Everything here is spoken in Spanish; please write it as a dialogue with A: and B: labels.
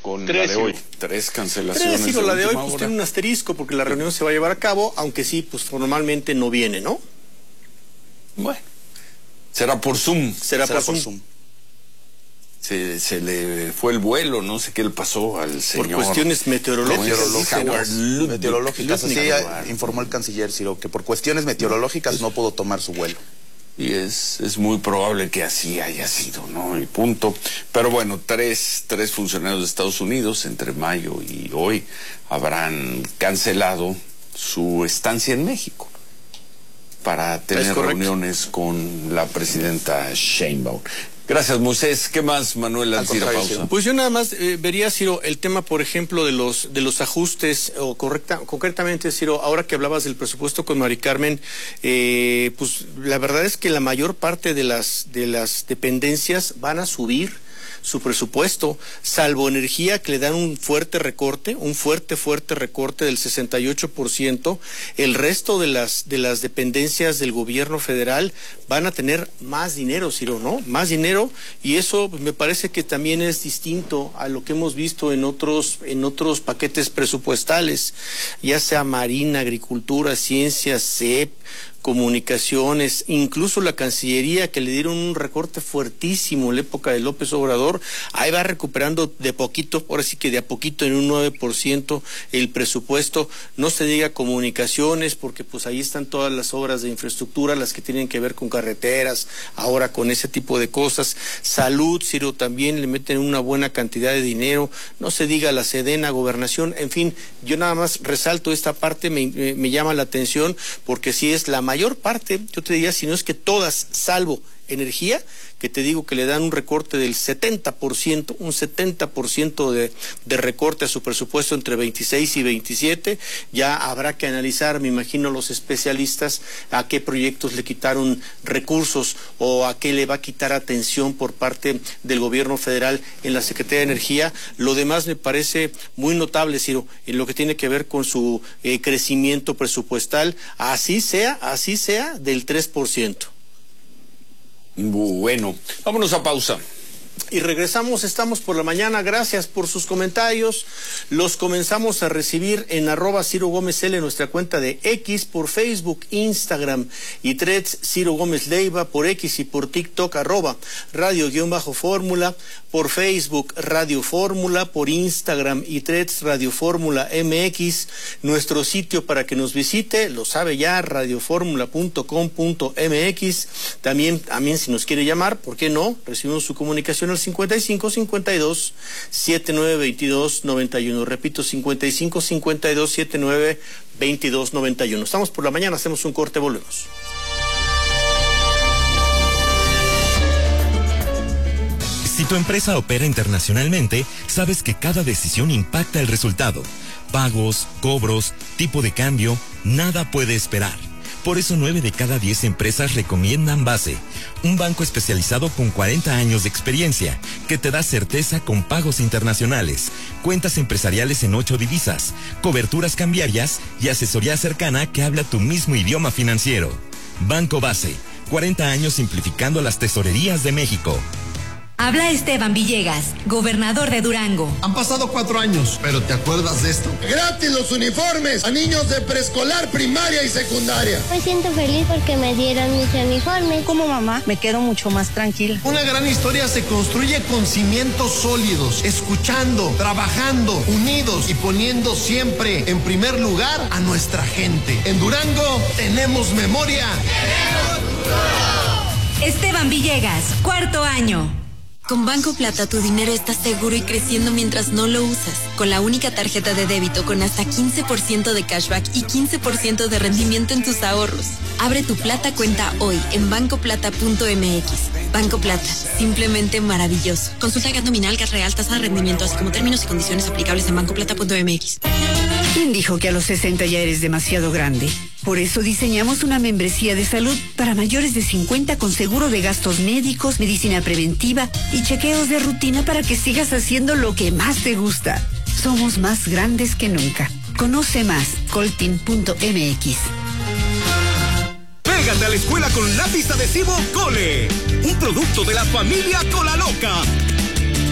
A: con
B: la de hoy.
A: 3 cancelaciones.
B: 3, la de hoy pues tiene un asterisco porque la reunión se va a llevar a cabo, aunque sí, pues formalmente no viene, ¿no?
A: Bueno, será por Zoom.
B: Será por Zoom.
A: Se le fue el vuelo, no sé qué le pasó al señor.
B: Por cuestiones meteorológicas.
C: Meteorológicas, así informó el canciller Ciro, que por cuestiones meteorológicas no pudo tomar su vuelo.
A: Y es muy probable que así haya sido, ¿no? Y punto. Pero bueno, tres funcionarios de Estados Unidos entre mayo y hoy habrán cancelado su estancia en México para tener reuniones con la presidenta Sheinbaum. Gracias, Moisés. ¿Qué más, Manuel? Antes de ir a pausa.
B: Pues yo nada más vería, Ciro, el tema, por ejemplo, de los ajustes, o concretamente, Ciro, ahora que hablabas del presupuesto con Mari Carmen, pues la verdad es que la mayor parte de las dependencias van a subir su presupuesto, salvo energía, que le dan un fuerte recorte del 68%, el resto de las dependencias del gobierno federal van a tener más dinero, Ciro, ¿no? Más dinero, y eso me parece que también es distinto a lo que hemos visto en otros paquetes presupuestales, ya sea Marina, Agricultura, Ciencias, CEP, Comunicaciones, incluso la Cancillería, que le dieron un recorte fuertísimo en la época de López Obrador, ahí va recuperando de poquito, ahora sí que de a poquito, en un 9% el presupuesto. No se diga Comunicaciones, porque pues ahí están todas las obras de infraestructura, las que tienen que ver con carreteras, ahora con ese tipo de cosas. Salud, Ciro, también le meten una buena cantidad de dinero, no se diga la Sedena, Gobernación, en fin, yo nada más resalto esta parte, me llama la atención, porque sí es la mayor parte, yo te diría, si no es que todas, salvo energía, que te digo que le dan un recorte del 70%, un 70% de recorte a su presupuesto entre 26 y 27, ya habrá que analizar, me imagino, los especialistas, a qué proyectos le quitaron recursos o a qué le va a quitar atención por parte del gobierno federal en la Secretaría de Energía. Lo demás me parece muy notable, Ciro, en lo que tiene que ver con su crecimiento presupuestal, así sea del 3%.
A: Bueno, vámonos a pausa.
B: Y regresamos, estamos por la mañana, gracias por sus comentarios, los comenzamos a recibir en @CiroGómezL, nuestra cuenta de X, por Facebook, Instagram y Threads, Ciro Gómez Leiva, por X y por TikTok, @radio_fórmula, por Facebook, Radio Fórmula, por Instagram y Threads, Radio Fórmula MX, nuestro sitio para que nos visite, lo sabe ya, radioformula.com.mx, también si nos quiere llamar, ¿por qué no? Recibimos su comunicación al 5552-792291. Repito, 5552-792291. Estamos por la mañana, hacemos un corte, volvemos.
D: Si tu empresa opera internacionalmente, sabes que cada decisión impacta el resultado. Pagos, cobros, tipo de cambio, nada puede esperar. Por eso 9 de cada 10 empresas recomiendan Base, un banco especializado con 40 años de experiencia, que te da certeza con pagos internacionales, cuentas empresariales en 8 divisas, coberturas cambiarias y asesoría cercana que habla tu mismo idioma financiero. Banco Base, 40 años simplificando las tesorerías de México.
E: Habla Esteban Villegas, gobernador de Durango.
F: Han pasado 4 años, pero ¿te acuerdas de esto? ¡Gratis los uniformes a niños de preescolar, primaria y secundaria!
G: Me siento feliz porque me dieron mis uniformes.
H: Como mamá, me quedo mucho más tranquila.
F: Una gran historia se construye con cimientos sólidos, escuchando, trabajando, unidos y poniendo siempre en primer lugar a nuestra gente. En Durango tenemos memoria. ¡Tenemos futuro!
E: Esteban Villegas, 4º año.
I: Con Banco Plata tu dinero está seguro y creciendo mientras no lo usas. Con la única tarjeta de débito con hasta 15% de cashback y 15% de rendimiento en tus ahorros. Abre tu Plata cuenta hoy en bancoplata.mx. Banco Plata, simplemente maravilloso. Consulta GAT nominal, GAT real, tasa de rendimiento, así como términos y condiciones aplicables en bancoplata.mx.
H: ¿Quién dijo que a los 60 ya eres demasiado grande? Por eso diseñamos una membresía de salud para mayores de 50 con seguro de gastos médicos, medicina preventiva y chequeos de rutina para que sigas haciendo lo que más te gusta. Somos más grandes que nunca. Conoce más, coltin.mx.
J: Pégate a la escuela con lápiz adhesivo Cole, un producto de la familia Cola Loca.